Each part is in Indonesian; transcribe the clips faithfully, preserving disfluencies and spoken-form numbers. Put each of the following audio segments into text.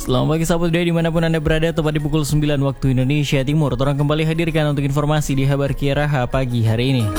Selamat pagi sahabat Daya dimanapun Anda berada, tepat di pukul sembilan waktu Indonesia Timur. Orang kembali hadirkan untuk informasi di Habar Kiaraha pagi hari ini.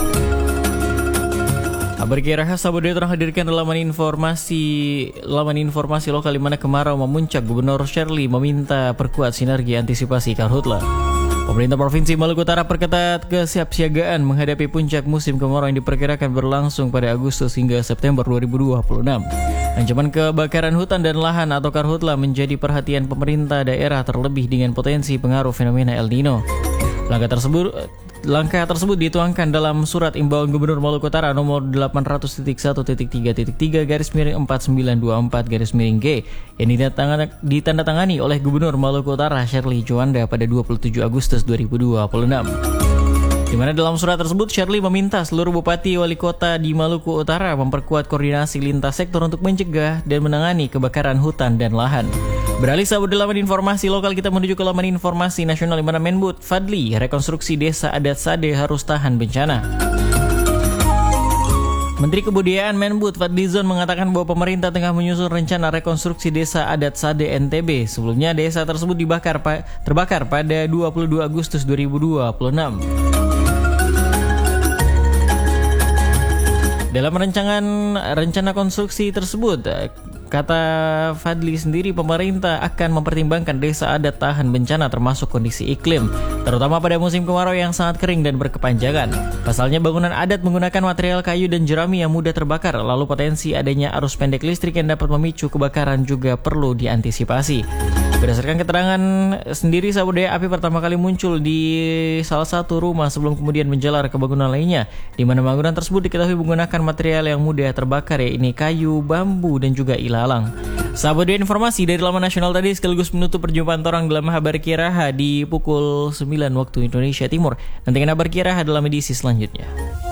Habar Kiaraha sahabat Daya orang hadirkan laman informasi laman informasi lokal di mana kemarau memuncak. Gubernur Shirley meminta perkuat sinergi antisipasi karhutla. Pemerintah Provinsi Maluku Utara perketat kesiapsiagaan menghadapi puncak musim kemarau yang diperkirakan berlangsung pada Agustus hingga September dua ribu dua puluh enam. Ancaman kebakaran hutan dan lahan atau karhutla menjadi perhatian pemerintah daerah, terlebih dengan potensi pengaruh fenomena El Nino. Langkah tersebut Langkah tersebut dituangkan dalam surat imbauan Gubernur Maluku Utara nomor delapan ratus titik satu titik tiga titik tiga garis miring empat sembilan dua empat garis miring G yang ditandatangani oleh Gubernur Maluku Utara Shirley Juanda pada dua puluh tujuh Agustus dua ribu dua puluh enam. Di mana dalam surat tersebut Shirley meminta seluruh bupati wali kota di Maluku Utara memperkuat koordinasi lintas sektor untuk mencegah dan menangani kebakaran hutan dan lahan. Beralih sahabat laman informasi lokal, kita menuju ke laman informasi nasional di mana Menbud Fadli, rekonstruksi desa adat Sade harus tahan bencana. Menteri Kebudayaan Menbud Fadlizon mengatakan bahwa pemerintah tengah menyusun rencana rekonstruksi desa adat Sade N T B. Sebelumnya desa tersebut dibakar terbakar pada dua puluh dua Agustus dua ribu dua puluh enam. Dalam rencangan rencana konstruksi tersebut, kata Fadli sendiri, pemerintah akan mempertimbangkan desa adat tahan bencana termasuk kondisi iklim, terutama pada musim kemarau yang sangat kering dan berkepanjangan. Pasalnya bangunan adat menggunakan material kayu dan jerami yang mudah terbakar, lalu potensi adanya arus pendek listrik yang dapat memicu kebakaran juga perlu diantisipasi. Berdasarkan keterangan sendiri sahabat Daya, api pertama kali muncul di salah satu rumah sebelum kemudian menjalar ke bangunan lainnya, di mana bangunan tersebut diketahui menggunakan material yang mudah terbakar, yaitu kayu, bambu, dan juga ilalang. Sahabat Daya, informasi dari laman nasional tadi sekaligus menutup perjumpaan orang dalam Habar Kiaraha di pukul sembilan waktu Indonesia Timur. Nantikan Habar Kiaraha dalam edisi selanjutnya.